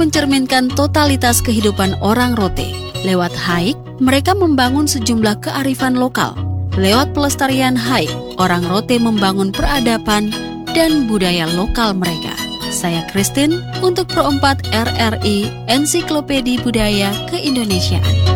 mencerminkan totalitas kehidupan orang Rote. Lewat hike, mereka membangun sejumlah kearifan lokal. Lewat pelestarian hike, orang Rote membangun peradaban dan budaya lokal mereka. Saya Christine untuk Pro 4 RRI Ensiklopedia Budaya Keindonesiaan.